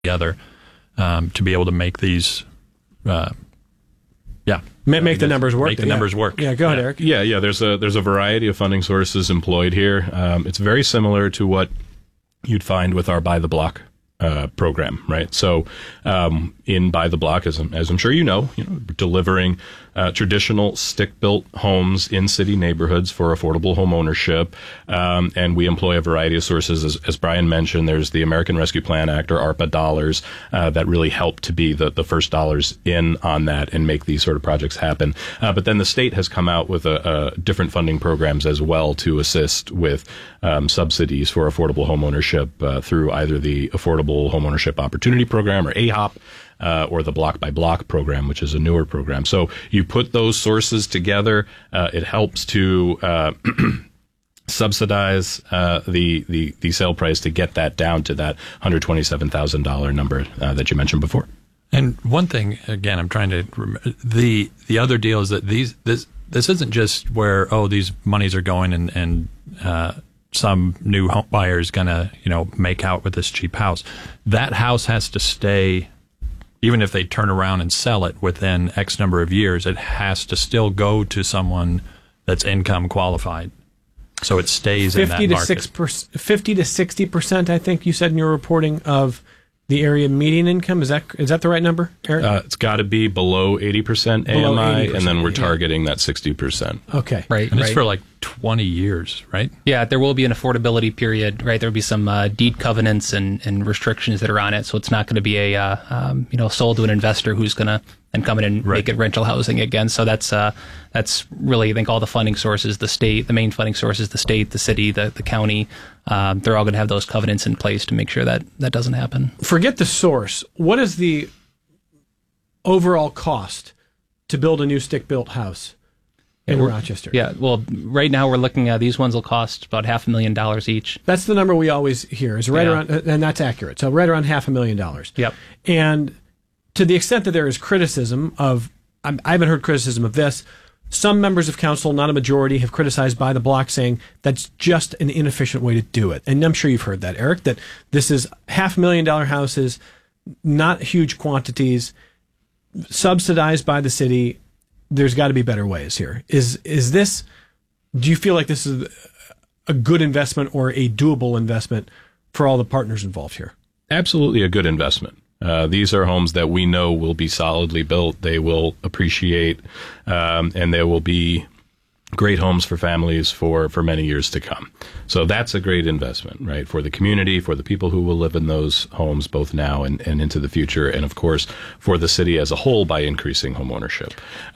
together to be able to make these. Make the numbers work. Make the numbers work. Yeah, go ahead, Eric. Yeah. There's a variety of funding sources employed here. It's very similar to what you'd find with our Buy the Block program, right? So in Buy the Block, as I'm sure you know, delivering traditional stick-built homes in city neighborhoods for affordable home ownership, and we employ a variety of sources. As Brian mentioned, there's the American Rescue Plan Act, or ARPA dollars, that really help to be the first dollars in on that and make these sort of projects happen. But then the state has come out with different funding programs as well to assist with subsidies for affordable home ownership through either the Affordable Home Ownership Opportunity Program, or AHOP, or the Block by Block program, which is a newer program. So you put those sources together, it helps to subsidize the sale price to get that down to that $127,000 number that you mentioned before. And one thing, again, I'm trying to remember, the other deal is that this isn't just where these monies are going and some new home buyer is going to make out with this cheap house. That house has to stay. Even if they turn around and sell it within X number of years, it has to still go to someone that's income qualified. So it stays in that market. 50 to 60%, I think you said in your reporting, of the area median income. Is that the right number, Eric? It's got to be below 80% AMI, 80%, and then we're targeting that 60%. Okay. Right. And it's for like 20 years, right? Yeah, there will be an affordability period, right? There will be some deed covenants and restrictions that are on it, so it's not going to be a sold to an investor who's going to then come in and make it rental housing again. So that's really, I think, all the funding sources, the main funding sources, the state, the city, the county, they're all going to have those covenants in place to make sure that doesn't happen. Forget the source. What is the overall cost to build a new stick-built house in Rochester? Yeah, well, right now we're looking at these ones will cost about $500,000 each. That's the number we always hear, is right around, and that's accurate. So right around $500,000. Yep. And to the extent that there is criticism of, I haven't heard criticism of this, some members of council, not a majority, have criticized Buy the Block, saying that's just an inefficient way to do it. And I'm sure you've heard that, Eric, that this is $500,000 houses, not huge quantities, subsidized by the city. There's got to be better ways here. Is this, do you feel like this is a good investment or a doable investment for all the partners involved here? Absolutely a good investment. These are homes that we know will be solidly built. They will appreciate, and they will be great homes for families for many years to come. So that's a great investment, right? For the community, for the people who will live in those homes both now and into the future, and of course for the city as a whole by increasing home ownership.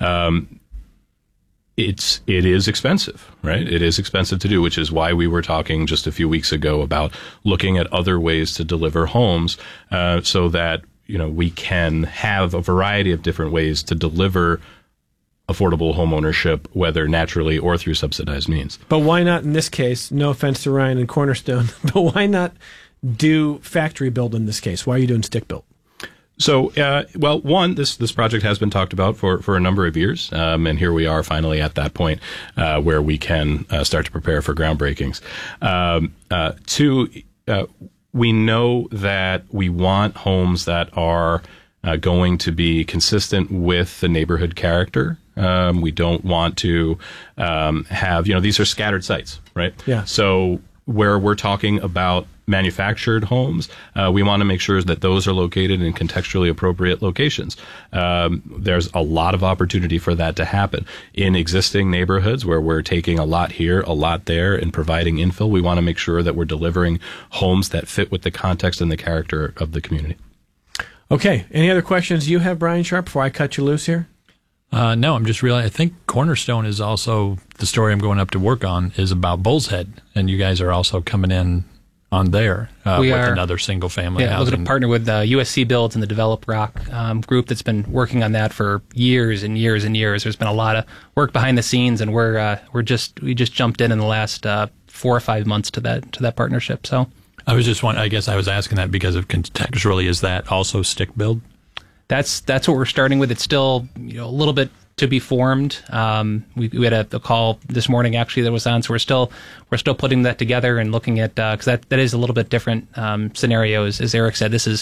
It is expensive, right? It is expensive to do, which is why we were talking just a few weeks ago about looking at other ways to deliver homes, so that, we can have a variety of different ways to deliver affordable home ownership, whether naturally or through subsidized means. But why not in this case, no offense to Ryan and Cornerstone, but why not do factory build in this case? Why are you doing stick built? So, one, this project has been talked about for a number of years, and here we are finally at that point where we can start to prepare for groundbreakings. Two, we know that we want homes that are going to be consistent with the neighborhood character. We don't want to have, these are scattered sites, right? Yeah. So where we're talking about manufactured homes, we want to make sure that those are located in contextually appropriate locations. There's a lot of opportunity for that to happen. In existing neighborhoods where we're taking a lot here, a lot there, and providing infill, we want to make sure that we're delivering homes that fit with the context and the character of the community. Okay. Any other questions you have, Brian Sharp, before I cut you loose here? No, I'm just realizing, I think Cornerstone is also, the story I'm going up to work on is about Bull's Head, and you guys are also coming in on there with another single-family housing. We're going to partner with USC Builds and the Develop Rock group that's been working on that for years and years and years. There's been a lot of work behind the scenes, and we just jumped in the last 4 or 5 months to that partnership. So I was just wondering, I guess I was asking that because of contextually, is that also stick build? That's what we're starting with. It's still a little bit to be formed. We had a call this morning actually that was on, so we're still putting that together and looking at because that is a little bit different scenario. As Eric said, this is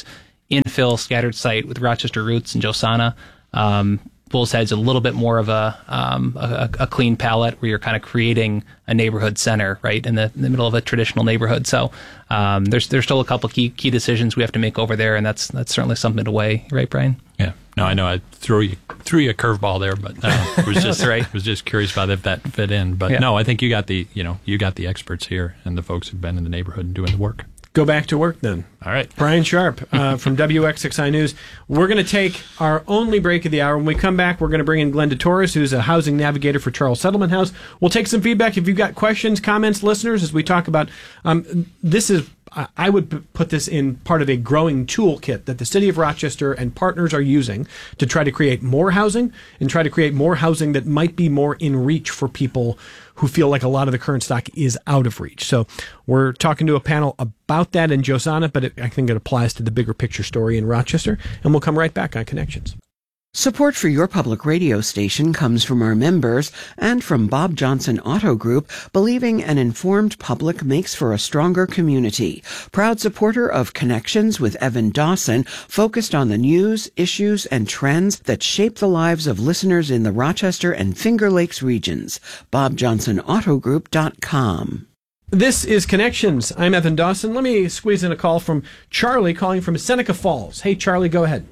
infill scattered site with Rochester roots and Josana. Bull's Head's a little bit more of a clean palette where you're kind of creating a neighborhood center, right, in the middle of a traditional neighborhood. So there's still a couple key decisions we have to make over there, and that's certainly something to weigh, right, Brian? Yeah. No, I know I threw you a curveball there, but was just right. Was just curious about if that fit in. But no, I think you got the experts here and the folks who've been in the neighborhood and doing the work. Go back to work then. All right. Brian Sharp from WXXI News. We're going to take our only break of the hour. When we come back, we're going to bring in Glenda Torres, who's a housing navigator for Charles Settlement House. We'll take some feedback. If you've got questions, comments, listeners, as we talk about this is, I would put this in part of a growing toolkit that the City of Rochester and partners are using to try to create more housing and try to create more housing that might be more in reach for people who feel like a lot of the current stock is out of reach. So we're talking to a panel about that in Josana, but I think it applies to the bigger picture story in Rochester. And we'll come right back on Connections. Support for your public radio station comes from our members and from Bob Johnson Auto Group, believing an informed public makes for a stronger community. Proud supporter of Connections with Evan Dawson, focused on the news, issues, and trends that shape the lives of listeners in the Rochester and Finger Lakes regions. BobJohnsonAutoGroup.com. This is Connections. I'm Evan Dawson. Let me squeeze in a call from Charlie calling from Seneca Falls. Hey, Charlie, go ahead.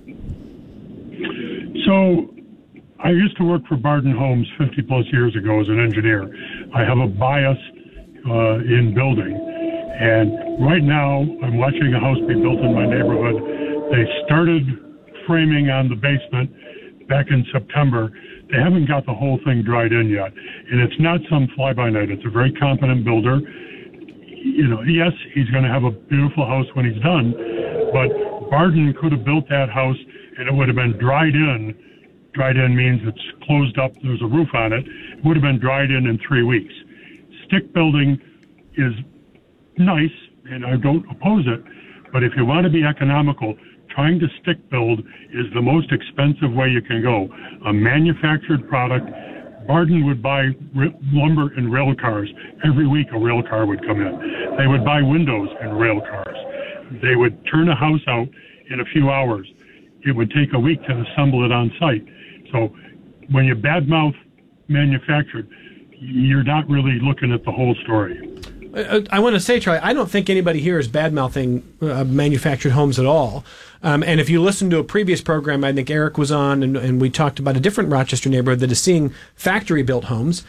So I used to work for Barden Homes 50 plus years ago as an engineer. I have a bias in building. And right now I'm watching a house be built in my neighborhood. They started framing on the basement back in September. They haven't got the whole thing dried in yet. And it's not some fly-by-night. It's a very competent builder. You know, yes, he's going to have a beautiful house when he's done, but Barden could have built that house and it would have been dried in. Dried in means it's closed up, there's a roof on it. It would have been dried in 3 weeks. Stick building is nice, and I don't oppose it, but if you want to be economical, trying to stick build is the most expensive way you can go. A manufactured product, Barden would buy lumber and rail cars. Every week a rail car would come in. They would buy windows and rail cars. They would turn a house out in a few hours. It would take a week to assemble it on site. So when you badmouth manufactured, you're not really looking at the whole story. I want to say, Charlie, I don't think anybody here is bad-mouthing manufactured homes at all. And if you listen to a previous program, I think Eric was on, and we talked about a different Rochester neighborhood that is seeing factory-built homes.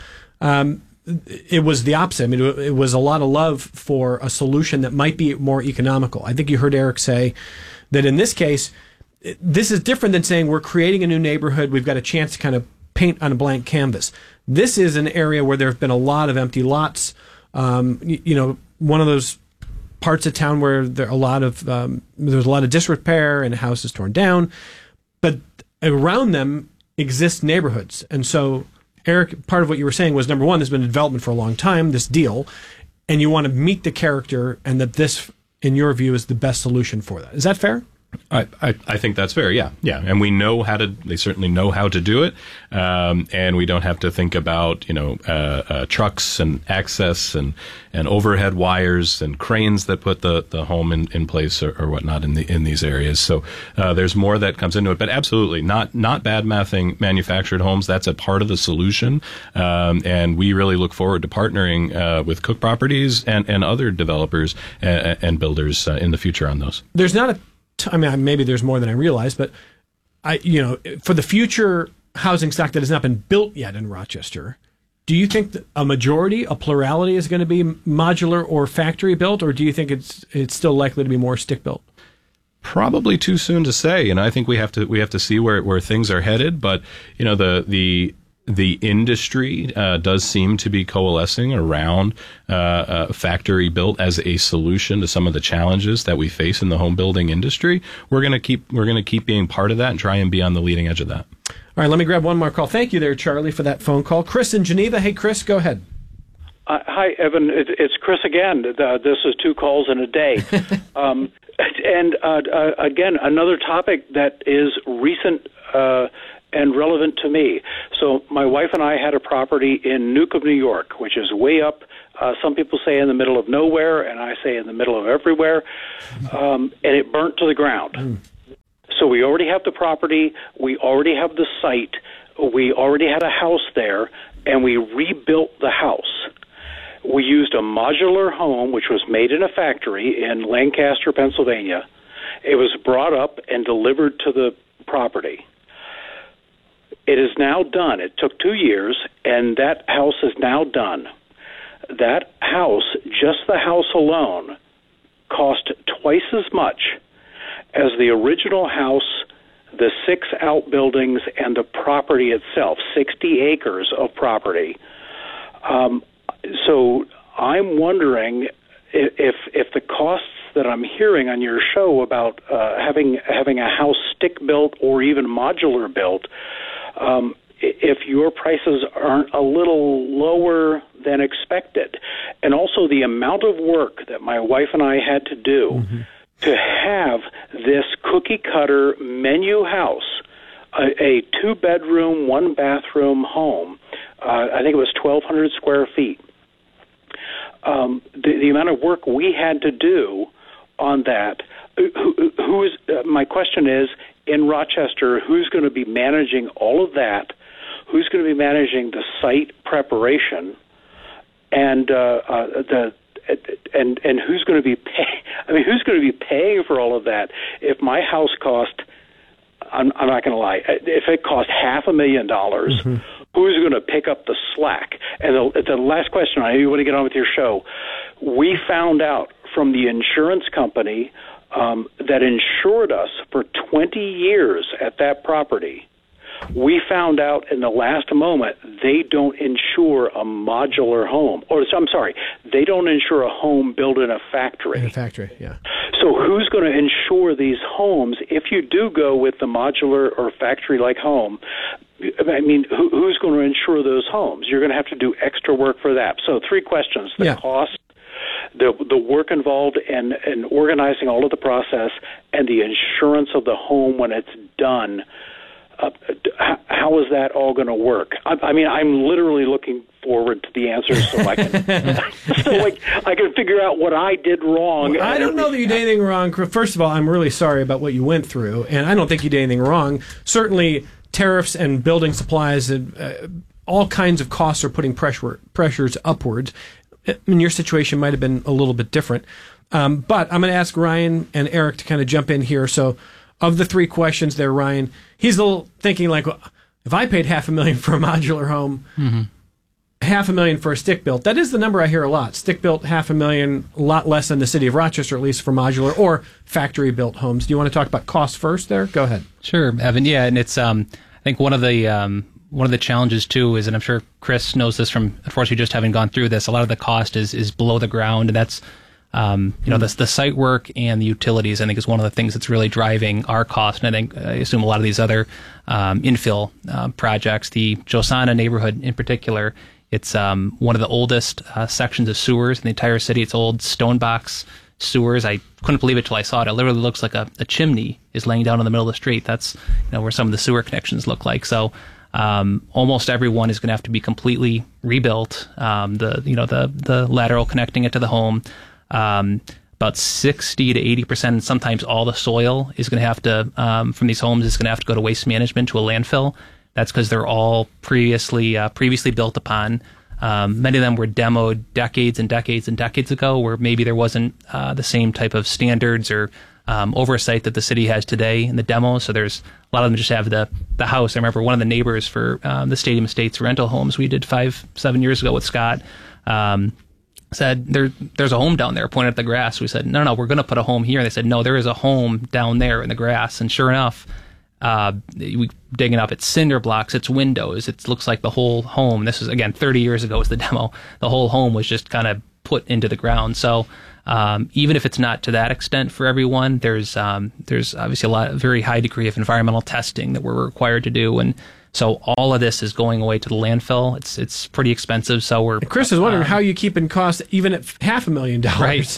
It was the opposite. I mean, it was a lot of love for a solution that might be more economical. I think you heard Eric say that in this case, this is different than saying we're creating a new neighborhood, we've got a chance to kind of paint on a blank canvas. This is an area where there have been a lot of empty lots. You know, one of those parts of town where there's a lot of disrepair and houses torn down, but around them exist neighborhoods. And so, Eric, part of what you were saying was, number one, there's been a development for a long time, this deal, and you want to meet the character, and that this, in your view, is the best solution for that. Is that fair? I think that's fair. Yeah. And we know they certainly know how to do it. And we don't have to think about, trucks and access and overhead wires and cranes that put the home in place or whatnot in these areas. So, there's more that comes into it, but absolutely not bad-mouthing manufactured homes. That's a part of the solution. And we really look forward to partnering, with Cook Properties and other developers and builders in the future on those. There's not maybe there's more than I realize, but for the future housing stock that has not been built yet in Rochester, do you think that a plurality is going to be modular or factory built, or do you think it's still likely to be more stick built? Probably too soon to say. I think we have to see where things are headed, but the industry does seem to be coalescing around factory built as a solution to some of the challenges that we face in the home building industry. We're going to keep being part of that and try and be on the leading edge of that. All right, let me grab one more call. Thank you there, Charlie, for that phone call. Chris in Geneva. Hey, Chris, go ahead. Hi, Evan. It's Chris again. This is 2 calls in a day. Again, another topic that is recent and relevant to me. So my wife and I had a property in Newcomb, New York, which is way up. Some people say in the middle of nowhere, and I say in the middle of everywhere. And it burnt to the ground. So we already have the property, we already have the site, we already had a house there, and we rebuilt the house. We used a modular home, which was made in a factory in Lancaster, Pennsylvania. It was brought up and delivered to the property. It is now done. It took 2 years, and that house is now done. That house, just the house alone, cost twice as much as the original house, the 6 outbuildings, and the property itself, 60 acres of property. So I'm wondering if the costs that I'm hearing on your show about having a house stick built or even modular built, if your prices aren't a little lower than expected. And also the amount of work that my wife and I had to do to have this cookie-cutter menu house, a 2-bedroom, 1-bathroom home. I think it was 1,200 square feet. The amount of work we had to do on that. My question is, in Rochester, who's going to be managing all of that? Who's going to be managing the site preparation, and and who's going to be who's going to be paying for all of that? If my house cost, I'm not going to lie, if it cost $500,000, who's going to pick up the slack? And the last question, I know you want to get on with your show. We found out from the insurance company that insured us for 20 years at that property. We found out in the last moment they don't insure a modular home. Or, I'm sorry, they don't insure a home built in a factory. In a factory, yeah. So who's going to insure these homes if you do go with the modular or factory-like home? I mean, who's going to insure those homes? You're going to have to do extra work for that. So 3 questions. The cost, the work involved in organizing all of the process, and the insurance of the home when it's done. How is that all going to work? I mean, I'm literally looking forward to the answers so I can I can figure out what I did wrong. Well, I don't know that you did anything wrong. First of all, I'm really sorry about what you went through, and I don't think you did anything wrong. Certainly, tariffs and building supplies and all kinds of costs are putting pressures upwards. I mean, your situation might have been a little bit different. But I'm going to ask Ryan and Eric to kind of jump in here. So of the 3 questions there, Ryan, he's a little thinking like, well, if I paid $500,000 for a modular home, $500,000 for a stick built, that is the number I hear a lot. Stick built, $500,000, a lot less than the city of Rochester, at least for modular or factory built homes. Do you want to talk about cost first there? Go ahead. Sure, Evan. Yeah, and it's I think one of the challenges too is, and I'm sure Chris knows this from unfortunately just having gone through this, a lot of the cost is below the ground, and that's the site work and the utilities, I think, is one of the things that's really driving our cost. And I assume a lot of these other infill projects, the Josana neighborhood in particular, it's one of the oldest sections of sewers in the entire city. It's old stone box sewers. I couldn't believe it till I saw it. It literally looks like a chimney is laying down in the middle of the street. That's where some of the sewer connections look like. So almost everyone is going to have to be completely rebuilt. The lateral connecting it to the home. About 60 to 80%, and sometimes all the soil is going to have to, from these homes, is going to have to go to waste management, to a landfill. That's because they're all previously built upon. Many of them were demoed decades and decades and decades ago, where maybe there wasn't the same type of standards or oversight that the city has today in the demos. So there's a lot of them just have the house. I remember one of the neighbors for the Stadium Estates rental homes we did 5-7 years ago with Scott. Said there's a home down there, pointed at the grass. We said, no, we're going to put a home here. And they said, no, there is a home down there in the grass. And sure enough, we digging up, it's cinder blocks, it's windows. It looks like the whole home. This is, again, 30 years ago was the demo. The whole home was just kind of put into the ground. So even if it's not to that extent for everyone, there's obviously a very high degree of environmental testing that we're required to do. And so all of this is going away to the landfill. It's pretty expensive. So Chris is wondering how you keep in cost even at $500,000. Right.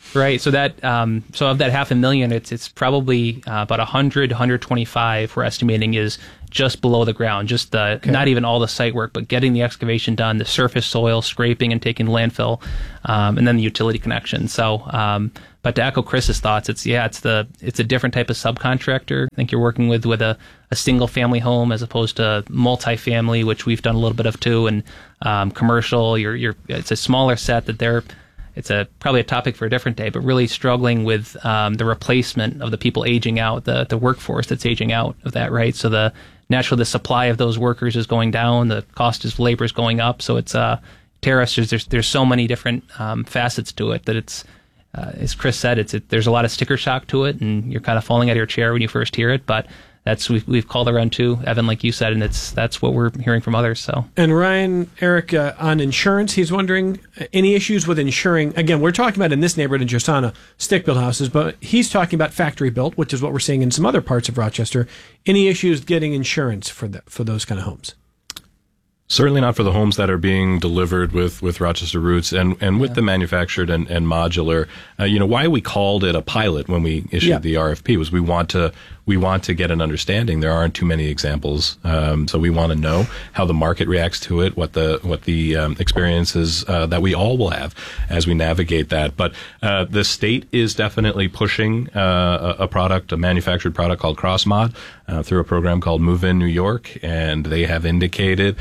Right. So that so of that 500,000, it's probably about 100, 125 we're estimating is just below the ground, just not even all the site work, but getting the excavation done, the surface soil scraping and taking landfill, and then the utility connection. So, but to echo Chris's thoughts, it's a different type of subcontractor. I think you're working with a single family home as opposed to multifamily, which we've done a little bit of too, and commercial. It's a smaller set that it's probably a topic for a different day, but really struggling with the replacement of the people aging out, the workforce that's aging out of that, right? So naturally the supply of those workers is going down, the cost of labor is going up. So it's tariffs. There's so many different facets to it that it's as Chris said, there's a lot of sticker shock to it, and you're kind of falling out of your chair when you first hear it, but. We've called around too, Evan, like you said, and that's what we're hearing from others. So, and Ryan, Eric, on insurance, he's wondering any issues with insuring. Again, we're talking about in this neighborhood in Josana, stick-built houses, but he's talking about factory-built, which is what we're seeing in some other parts of Rochester. Any issues getting insurance for those kind of homes? Certainly not for the homes that are being delivered with Rochester roots and with the manufactured and modular. Why we called it a pilot when we issued the RFP was we want to get an understanding. There aren't too many examples, so we want to know how the market reacts to it, what the experiences that we all will have as we navigate that. But the state is definitely pushing a manufactured product called CrossMod through a program called Move In New York, and they have indicated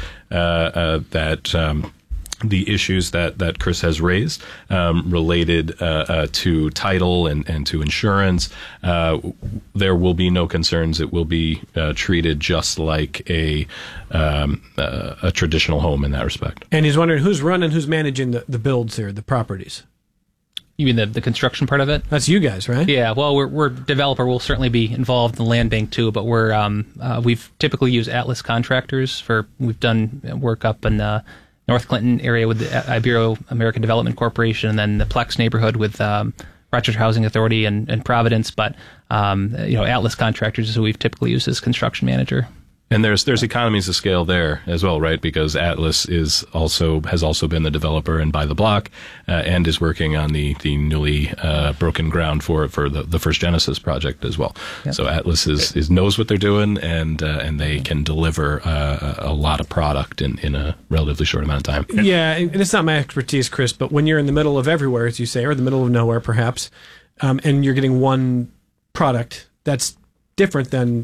that the issues that Chris has raised related to title and to insurance, there will be no concerns. It will be treated just like a traditional home in that respect. And he's wondering who's managing the builds here, the properties. You mean the construction part of it? That's you guys, right? Yeah. Well, we're developer. We'll certainly be involved in the land bank too, but we've typically used Atlas contractors we've done work up in the North Clinton area with the Ibero-American Development Corporation, and then the Plex neighborhood with Rochester Housing Authority and Providence. But Atlas contractors is who we've typically used as construction manager. And there's economies of scale there as well, right? Because Atlas has also been the developer and By the Block, and is working on the newly broken ground for the First Genesis project as well. Yep. So Atlas knows what they're doing, and they can deliver a lot of product in a relatively short amount of time. Yeah, and it's not my expertise, Chris, but when you're in the middle of everywhere, as you say, or the middle of nowhere, perhaps, and you're getting one product, that's different than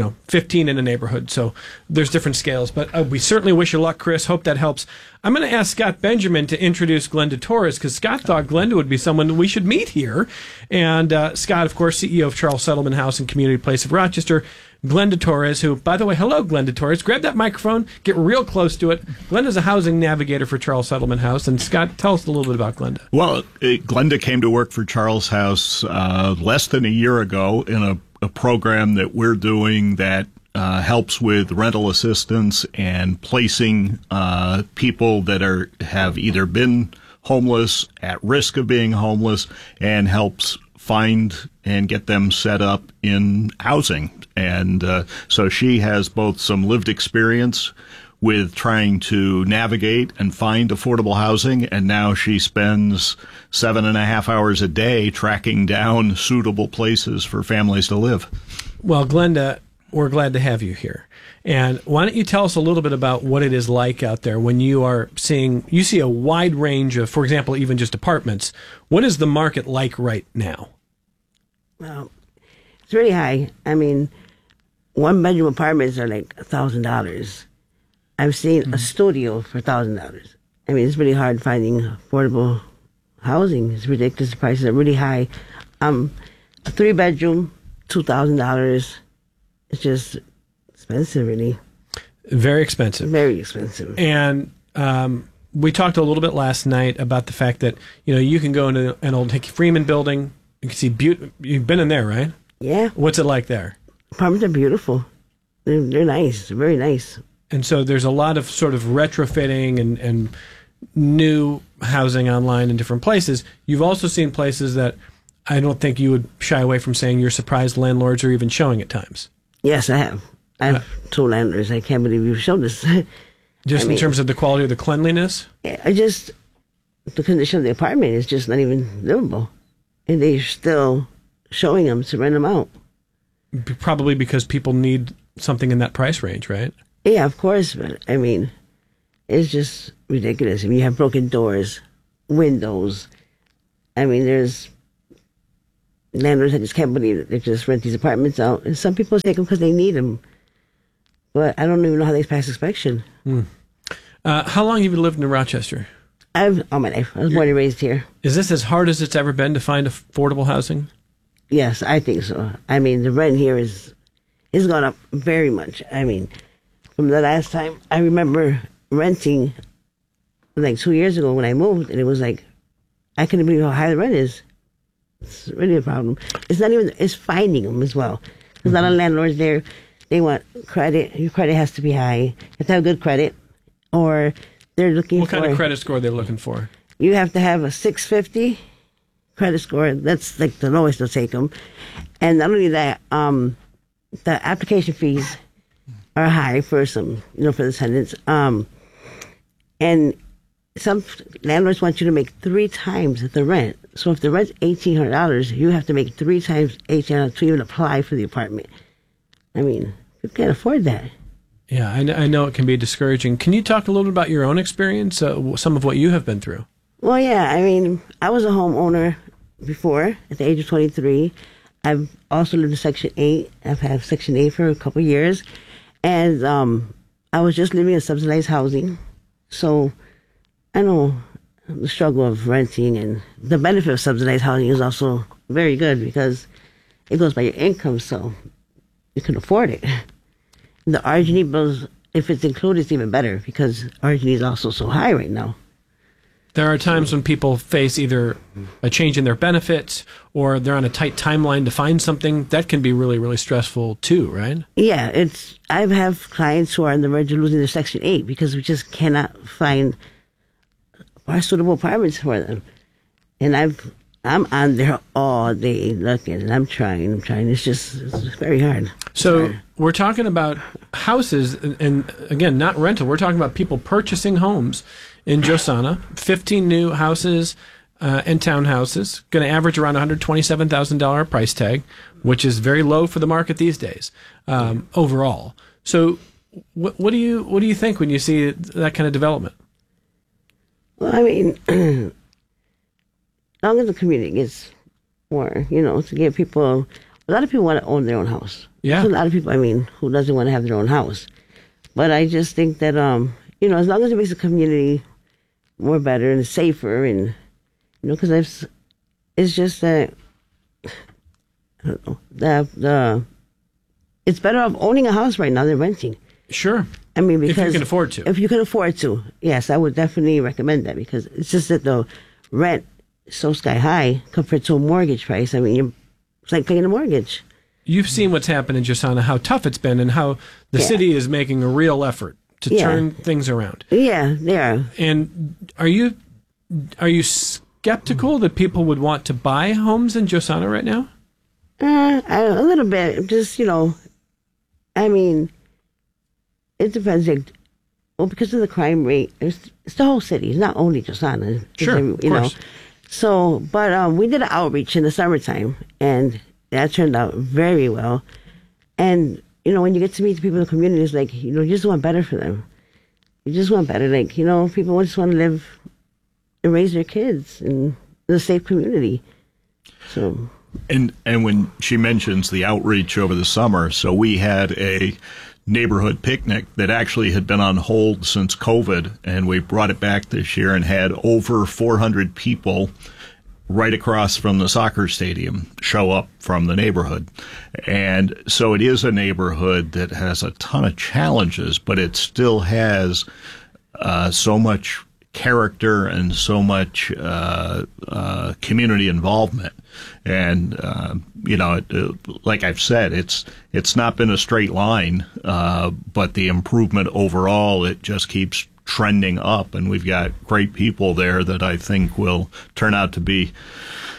15 in a neighborhood. So there's different scales. But we certainly wish you luck, Chris. Hope that helps. I'm going to ask Scott Benjamin to introduce Glenda Torres, because Scott thought Glenda would be someone we should meet here. And Scott, of course, CEO of Charles Settlement House and Community Place of Rochester. Glenda Torres, who, by the way, hello, Glenda Torres. Grab that microphone, get real close to it. Glenda's a housing navigator for Charles Settlement House. And Scott, tell us a little bit about Glenda. Well, Glenda came to work for Charles House less than a year ago in a program that we're doing that helps with rental assistance and placing people that have either been homeless, at risk of being homeless, and helps find and get them set up in housing. And so she has both some lived experience with trying to navigate and find affordable housing, and now she spends 7.5 hours a day tracking down suitable places for families to live. Well, Glenda, we're glad to have you here. And why don't you tell us a little bit about what it is like out there when you see a wide range of, for example, even just apartments. What is the market like right now? Well, it's really high. I mean, one-bedroom apartments are like $1,000. I've seen a studio for $1,000. I mean, it's really hard finding affordable housing. It's ridiculous. The prices are really high. A 3-bedroom, $2,000. It's just expensive, really. Very expensive. Very expensive. And we talked a little bit last night about the fact that you can go into an old Hickey Freeman building. You can see You've been in there, right? Yeah. What's it like there? Apartments are beautiful. They're nice. They're very nice. And so there's a lot of sort of retrofitting and new housing online in different places. You've also seen places that I don't think you would shy away from saying you're surprised landlords are even showing at times. Yes, I have. I have 2 landlords. I can't believe you've shown this. Just in terms of the quality of the cleanliness? The condition of the apartment is just not even livable. and they're still showing them to rent them out. Probably because people need something in that price range, right? Yeah, of course, but I mean, it's just ridiculous. I mean, you have broken doors, windows. I mean, there's landlords that just can't believe it. They just rent these apartments out, and some people take them because they need them. But I don't even know how they pass inspection. How long have you lived in Rochester? All my life. I was born and raised here. Is this as hard as it's ever been to find affordable housing? Yes, I think so. I mean, the rent here is gone up very much. I mean, from the last time, I remember renting like 2 years ago when I moved, and it was like, I couldn't believe how high the rent is. It's really a problem. It's not even, it's finding them as well. There's a lot of landlords there, they want credit. Your credit has to be high. You have to have good credit, or they're looking What for... kind of credit score are they looking for? You have to have a 650 credit score. That's like the lowest they'll take them. And not only that, the application fees are high for some, for the tenants. And some landlords want you to make 3 times the rent. So if the rent's $1,800, you have to make 3 times $1,800 to even apply for the apartment. I mean, you can't afford that. Yeah, I know it can be discouraging. Can you talk a little bit about your own experience, some of what you have been through? Well, yeah, I mean, I was a homeowner before at the age of 23. I've also lived in Section 8. I've had Section 8 for a couple of years. And I was just living in subsidized housing. So I know the struggle of renting, and the benefit of subsidized housing is also very good because it goes by your income, so you can afford it. The RG&E bills, if it's included, it's even better because RG&E is also so high right now. There are times when people face either a change in their benefits or they're on a tight timeline to find something. That can be really, really stressful too, right? Yeah, I have clients who are on the verge of losing their Section 8 because we just cannot find suitable apartments for them. And I'm on there all day looking, and I'm trying. It's very hard. So we're talking about houses, and again, not rental. We're talking about people purchasing homes in Josana, 15 new houses and townhouses, going to average around $127,000 price tag, which is very low for the market these days overall. So what do you think when you see that kind of development? Well, I mean, as long as the community gets more, to give people, a lot of people want to own their own house. Yeah. There's a lot of people, who doesn't want to have their own house. But I just think that, as long as it makes the community more better and safer, and, because it's just that, I don't know, it's better off owning a house right now than renting. Sure. Because if you can afford to. If you can afford to, yes, I would definitely recommend that because it's just that the rent is so sky high compared to a mortgage price. It's like paying a mortgage. You've seen what's happened in Josana, how tough it's been, and how the city is making a real effort to turn things around. Yeah, they are. And are you skeptical that people would want to buy homes in Josana right now? A little bit. Just, it depends. Because of the crime rate, it's the whole city. It's not only Josana. Sure, of course. So, but we did an outreach in the summertime, and that turned out very well. And, when you get to meet the people in the community, it's like, you just want better for them. You just want better. Like, people just want to live and raise their kids in a safe community. So... And when she mentions the outreach over the summer, so we had a neighborhood picnic that actually had been on hold since COVID, and we brought it back this year and had over 400 people right across from the soccer stadium show up from the neighborhood. And so it is a neighborhood that has a ton of challenges, but it still has so much character and so much community involvement. And like I've said, it's not been a straight line, but the improvement overall, it just keeps trending up, and we've got great people there that I think will turn out to be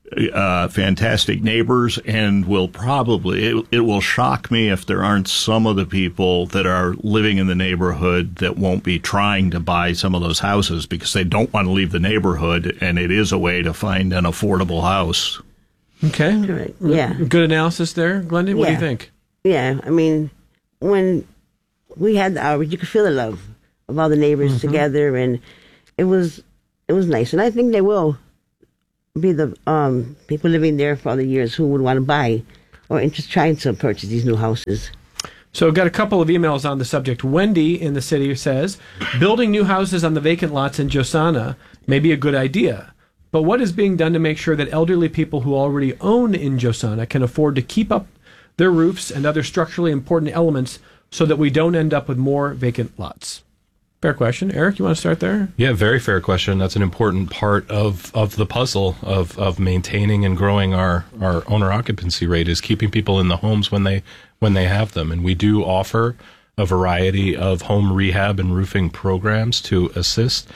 fantastic neighbors, and will probably, it will shock me if there aren't some of the people that are living in the neighborhood that won't be trying to buy some of those houses because they don't want to leave the neighborhood, and it is a way to find an affordable house. Okay. Right. Yeah. Good analysis there, Glenda. What do you think? Yeah. I mean, when we had the hours, you could feel the love of all the neighbors together, and it was nice. And I think they will be the people living there for other years who would want to buy or just trying to purchase these new houses. So I've got a couple of emails on the subject. Wendy in the city says, building new houses on the vacant lots in Josana may be a good idea, but what is being done to make sure that elderly people who already own in Josana can afford to keep up their roofs and other structurally important elements so that we don't end up with more vacant lots? Fair question. Eric, you want to start there? Yeah, very fair question. That's an important part of the puzzle of maintaining and growing our owner occupancy rate, is keeping people in the homes when they have them. And we do offer a variety of home rehab and roofing programs to assist.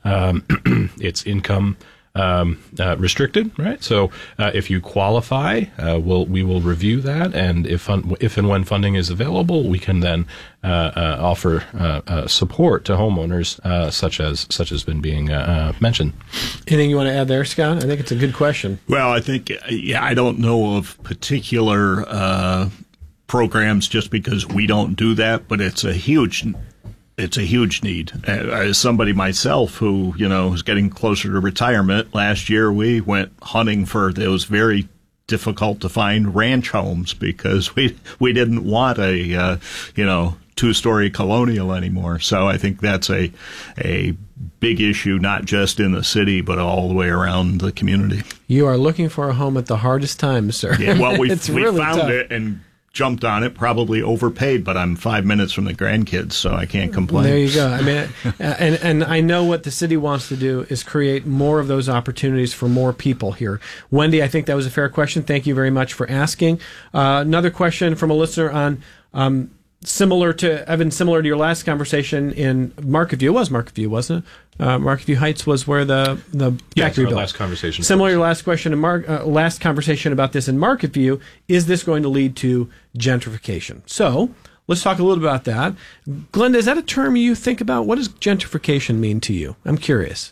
It's income restricted, right? So if you qualify, we will review that, and if and when funding is available, we can then offer support to homeowners, such as been being mentioned. Anything you want to add there, Scott? I think it's a good question. Well, I think, I don't know of particular programs just because we don't do that, but it's a huge need. As somebody myself who, is getting closer to retirement, last year we went hunting for those very difficult to find ranch homes because we didn't want a, two-story colonial anymore. So I think that's a big issue, not just in the city, but all the way around the community. You are looking for a home at the hardest time, sir. Yeah, well, we really found tough. it and jumped on it, probably overpaid, but I'm 5 minutes from the grandkids, so I can't complain. There you go. I mean, and I know what the city wants to do is create more of those opportunities for more people here. Wendy, I think that was a fair question. Thank you very much for asking. Another question from a listener on similar to your last conversation in Market View. It was Market View, wasn't it? Market View Heights was where the factory built. Last conversation. Similar to your last question in last conversation about this in Market View. Is this going to lead to gentrification? So let's talk a little bit about that. Glenda, is that a term you think about? What does gentrification mean to you? I'm curious.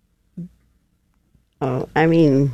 Oh, I mean,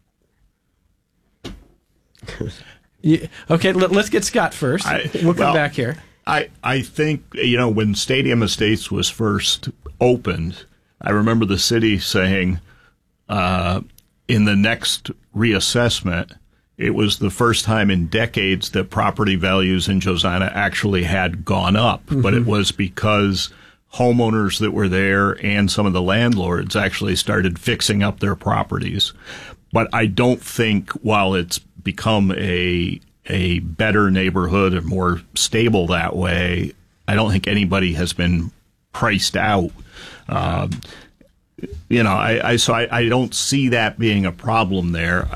okay, let's get Scott first. We'll come back here. I think, when Stadium Estates was first opened, I remember the city saying in the next reassessment, it was the first time in decades that property values in Josana actually had gone up. Mm-hmm. But it was because homeowners that were there and some of the landlords actually started fixing up their properties. But I don't think, while it's become a better neighborhood and more stable that way, I don't think anybody has been priced out. I don't see that being a problem there.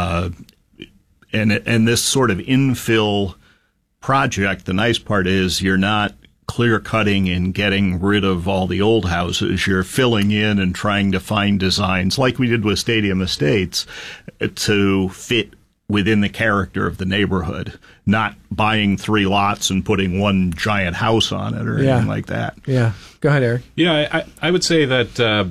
And this sort of infill project, the nice part is you're not clear cutting and getting rid of all the old houses. You're filling in and trying to find designs like we did with Stadium Estates to fit within the character of the neighborhood, not buying 3 lots and putting one giant house on it or anything like that. Yeah. Go ahead, Eric. Yeah, I would say that the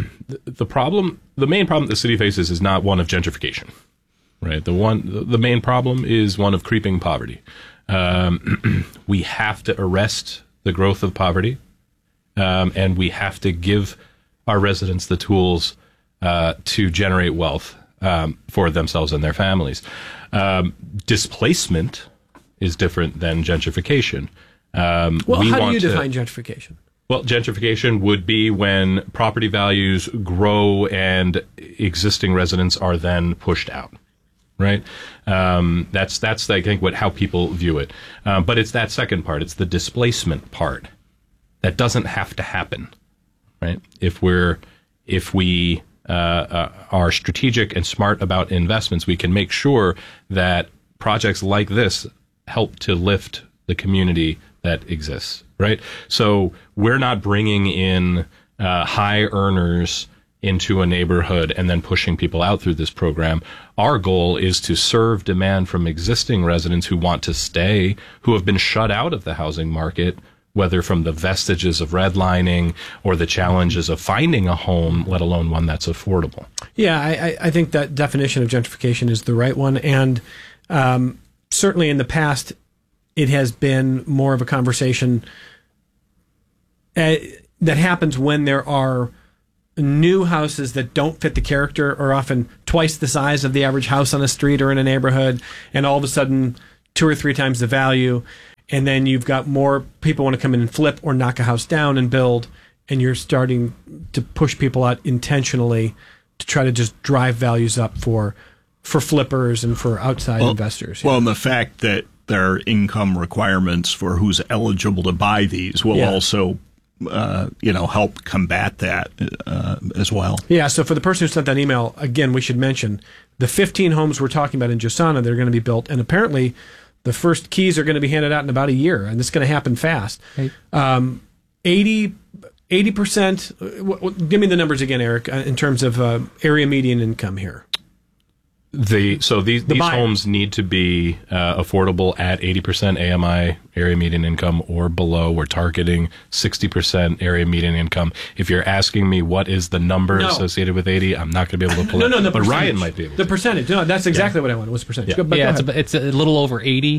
main problem the city faces is not one of gentrification, right? The main problem is one of creeping poverty. We have to arrest the growth of poverty, and we have to give our residents the tools to generate wealth for themselves and their families. Displacement is different than gentrification. How do you define gentrification? Well, gentrification would be when property values grow and existing residents are then pushed out. Right. That's I think how people view it. But it's that second part. It's the displacement part that doesn't have to happen. Right. If we are strategic and smart about investments, we can make sure that projects like this help to lift the community that exists. Right. So we're not bringing in high earners into a neighborhood and then pushing people out through this program. Our goal is to serve demand from existing residents who want to stay, who have been shut out of the housing market, whether from the vestiges of redlining or the challenges of finding a home, let alone one that's affordable. Yeah, I think that definition of gentrification is the right one. And certainly in the past, it has been more of a conversation that happens when there are new houses that don't fit the character, or often twice the size of the average house on a street or in a neighborhood, and all of a sudden 2 or 3 times the value. And then you've got more people want to come in and flip or knock a house down and build, and you're starting to push people out intentionally to try to just drive values up for flippers and for outside investors. Well, and the fact that there are income requirements for who's eligible to buy these will also help combat that as well. Yeah, so for the person who sent that email, again, we should mention the 15 homes we're talking about in Josana that are going to be built, and apparently the first keys are going to be handed out in about a year, and it's going to happen fast. Right. 80%, give me the numbers again, Eric, in terms of area median income here. These homes need to be affordable at 80% AMI, area median income, or below. We're targeting 60% area median income. If you're asking me what is the number associated with 80, I'm not going to be able to pull it. No, but Ryan might be able to. The percentage. No, that's exactly what I wanted. What's the percentage? Yeah, it's a little over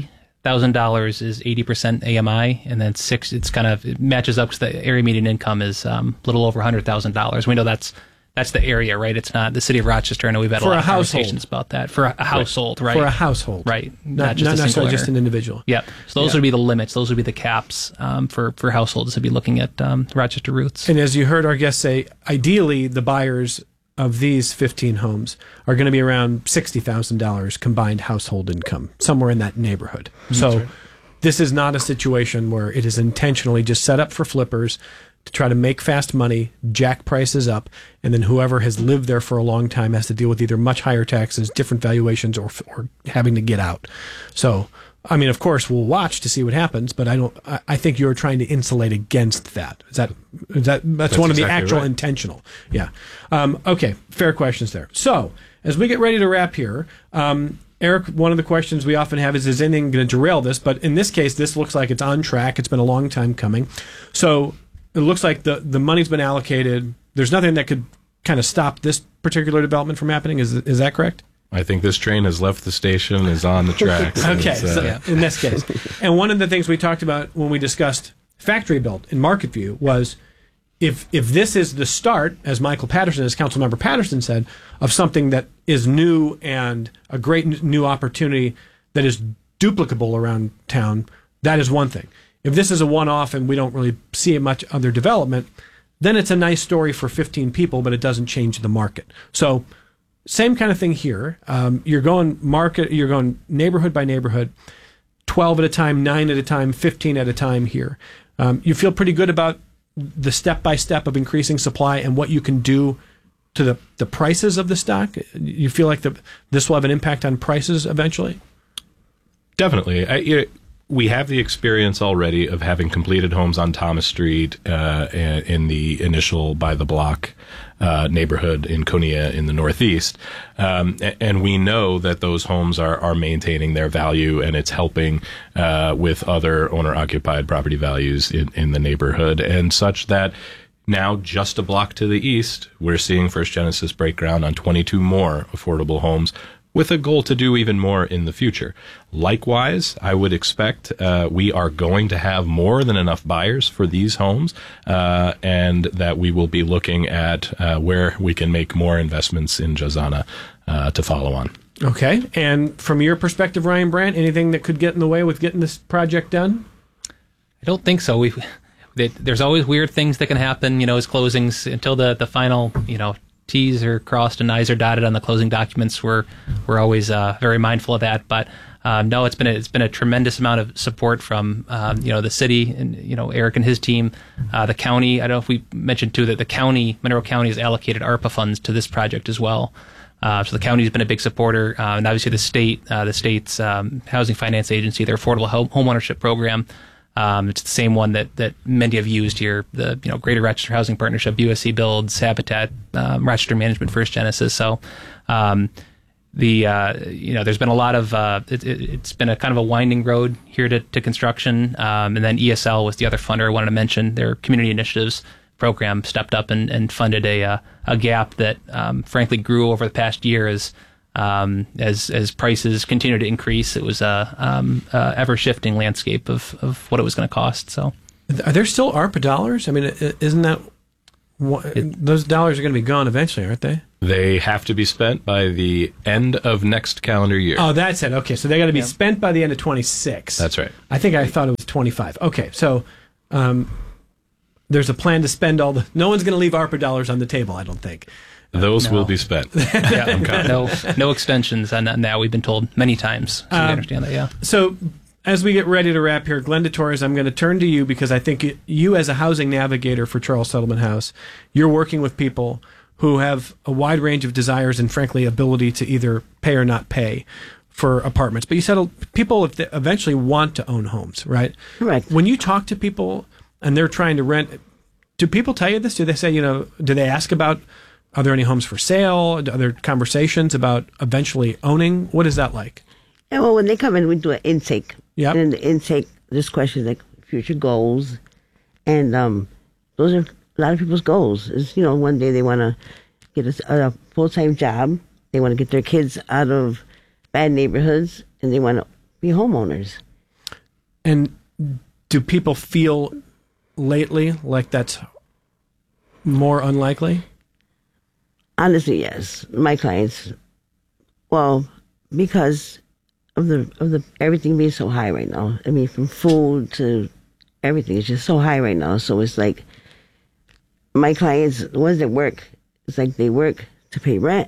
$80,000 is 80% AMI, and then it matches up because the area median income is a little over $100,000. We know that's the area, right? It's not the city of Rochester. I know we've had a lot of conversations about that. For a household, right? For a household. Right. Not necessarily just an individual. Yeah. So those would be the limits. Those would be the caps for households to be looking at Rochester Roots. And as you heard our guest say, ideally the buyers of these 15 homes are going to be around $60,000 combined household income, somewhere in that neighborhood. So this is not a situation where it is intentionally just set up for flippers to try to make fast money, jack prices up, and then whoever has lived there for a long time has to deal with either much higher taxes, different valuations, or having to get out. So, I mean, of course, we'll watch to see what happens, but I think you're trying to insulate against that. That's one of the actual intentional. Yeah. Okay. Fair questions there. So, as we get ready to wrap here, Eric, one of the questions we often have is anything going to derail this? But in this case, this looks like it's on track. It's been a long time coming. So, it looks like the money's been allocated. There's nothing that could kind of stop this particular development from happening. Is that correct? I think this train has left the station, is on the tracks. Okay, in this case. And one of the things we talked about when we discussed factory built in Market View was if this is the start, as Michael Patterson, as Councilmember Patterson said, of something that is new and a great new opportunity that is duplicable around town, that is one thing. If this is a one-off and we don't really see much other development, then it's a nice story for 15 people, but it doesn't change the market. So same kind of thing here. You're going neighborhood by neighborhood, 12 at a time, 9 at a time, 15 at a time here. You feel pretty good about the step-by-step of increasing supply and what you can do to the prices of the stock? You feel like this will have an impact on prices eventually? Definitely. We have the experience already of having completed homes on Thomas Street in the initial by the block neighborhood in Konya in the Northeast. And we know that those homes are maintaining their value, and it's helping with other owner-occupied property values in the neighborhood, and such that now, just a block to the east, we're seeing First Genesis break ground on 22 more affordable homes, with a goal to do even more in the future. Likewise, I would expect we are going to have more than enough buyers for these homes, and that we will be looking at where we can make more investments in Josana to follow on. Okay. And from your perspective, Ryan Brandt, anything that could get in the way with getting this project done? I don't think so. There's always weird things that can happen, as closings until the final, T's are crossed and I's are dotted on the closing documents. We're always very mindful of that. But no, it's been a tremendous amount of support from the city and Eric and his team, the county. I don't know if we mentioned too that the county, Monroe County, has allocated ARPA funds to this project as well. So the county's been a big supporter, and obviously the state's housing finance agency, their affordable home ownership program. It's the same one that many have used here, the Greater Rochester Housing Partnership, USC Builds, Habitat, Rochester Management, First Genesis. So there's been a lot of it's been a kind of a winding road here to construction, and then ESL was the other funder I wanted to mention. Their community initiatives program stepped up and funded a gap that frankly grew over the past year as prices continue to increase. It was a ever shifting landscape of what it was going to cost. So, are there still ARPA dollars? I mean, isn't that those dollars are going to be gone eventually, aren't they? They have to be spent by the end of next calendar year. Oh, that's it. Okay, so they got to be spent by the end of 26. That's right. I think I thought it was 25. Okay, so there's a plan to spend all the. No one's going to leave ARPA dollars on the table, I don't think. Those will be spent. No extensions on that. We've been told many times. So we understand that. Yeah. So, as we get ready to wrap here, Glenda Torres, I'm going to turn to you because I think you, as a housing navigator for Charles Settlement House, you're working with people who have a wide range of desires and, frankly, ability to either pay or not pay for apartments. But you said people eventually want to own homes, right? Correct. When you talk to people and they're trying to rent, do people tell you this? Do they say, do they ask about, are there any homes for sale? Are there conversations about eventually owning? What is that like? Yeah, well, when they come in, we do an intake. Yep. And in the intake, there's questions like future goals. And those are a lot of people's goals. Is one day they want to get a full-time job. They want to get their kids out of bad neighborhoods. And they want to be homeowners. And do people feel lately like that's more unlikely? Honestly, yes. My clients, well, because of the everything being so high right now. I mean, from food to everything, it's just so high right now. So it's like my clients, the ones that work, it's like they work to pay rent,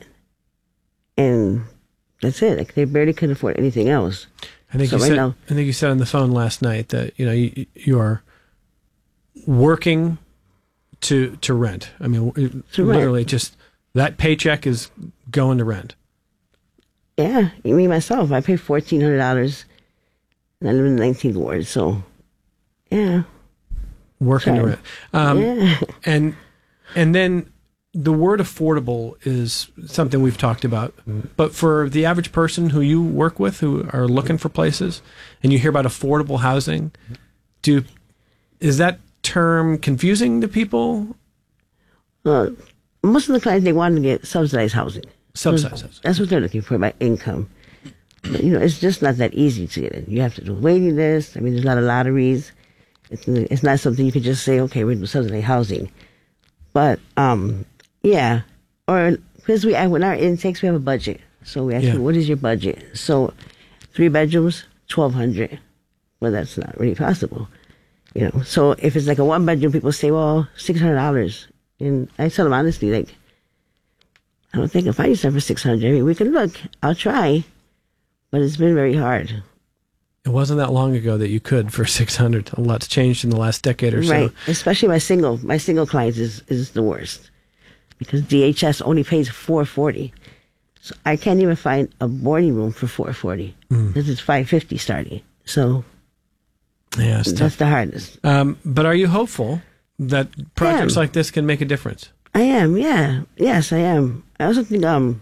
and that's it. Like they barely can afford anything else. I think you said on the phone last night that you are working to rent. I mean, literally just that paycheck is going to rent. Yeah, me myself, I pay $1,400, and I live in the 19th ward. So, yeah, working to rent. Yeah, and then the word affordable is something we've talked about. But for the average person who you work with, who are looking for places, and you hear about affordable housing, is that term confusing to people? Most of the clients, they want to get subsidized housing. Subsidized housing. That's what they're looking for by income. But, it's just not that easy to get in. You have to do a waiting list. I mean, there's a lot of lotteries. It's not something you could just say, okay, we're going to do subsidized housing. But, yeah. Or, because when our intakes, we have a budget. So we ask you, what is your budget? So, 3 bedrooms, $1,200. Well, that's not really possible. So if it's like a 1-bedroom, people say, well, $600. And I tell them honestly, like, I don't think I'll find you something for $600. I mean, we can look. I'll try. But it's been very hard. It wasn't that long ago that you could for $600. A lot's changed in the last decade or so. Right. Especially my single clients is the worst. Because DHS only pays $440. So I can't even find a boarding room for $440. Because it's $550 starting. So yeah, that's the hardest. But are you hopeful that projects like this can make a difference? I am, yeah. Yes, I am. I also think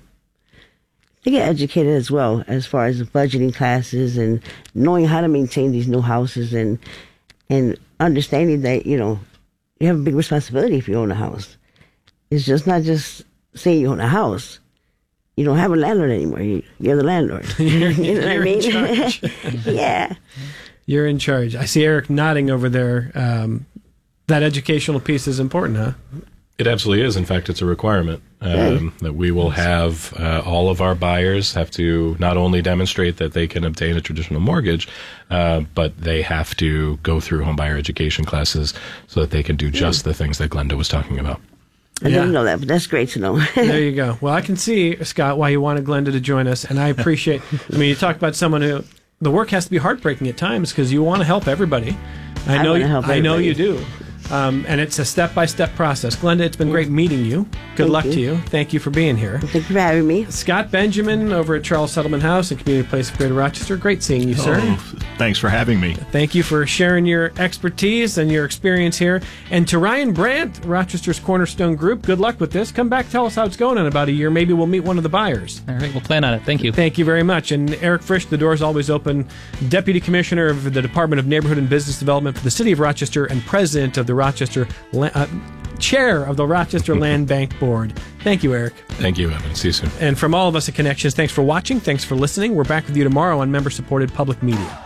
they get educated as well as far as budgeting classes and knowing how to maintain these new houses and understanding that, you have a big responsibility if you own a house. It's just not just saying you own a house. You don't have a landlord anymore. You're the landlord. You know what I mean? In charge. Yeah. You're in charge. I see Eric nodding over there. That educational piece is important, huh? It absolutely is. In fact, it's a requirement that we will have all of our buyers have to not only demonstrate that they can obtain a traditional mortgage, but they have to go through home buyer education classes so that they can do just the things that Glenda was talking about. I didn't know that, but that's great to know. There you go. Well, I can see, Scott, why you wanted Glenda to join us, and I appreciate, you talk about someone who, the work has to be heartbreaking at times because you want to help everybody. I know you do. And it's a step-by-step process. Glenda, it's been great meeting you. Good luck to you. Thank you for being here. Thank you for having me. Scott Benjamin over at Charles Settlement House and Community Place of Greater Rochester. Great seeing you, sir. Thanks for having me. Thank you for sharing your expertise and your experience here. And to Ryan Brandt, Rochester's Cornerstone Group, good luck with this. Come back, tell us how it's going in about a year. Maybe we'll meet one of the buyers. All right, we'll plan on it. Thank you. Thank you very much. And Eric Frisch, the door is always open. Deputy Commissioner of the Department of Neighborhood and Business Development for the City of Rochester and President of the Chair of the Rochester Land Bank Board. Thank you, Eric. Thank you, Evan. See you soon. And from all of us at Connections, thanks for watching. Thanks for listening. We're back with you tomorrow on member-supported public media.